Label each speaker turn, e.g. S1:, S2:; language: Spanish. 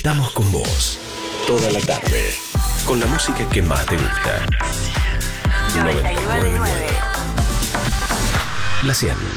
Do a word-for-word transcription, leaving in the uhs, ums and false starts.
S1: Estamos con vos toda la tarde, con la música que más te gusta. noventa y nueve punto nueve La cien.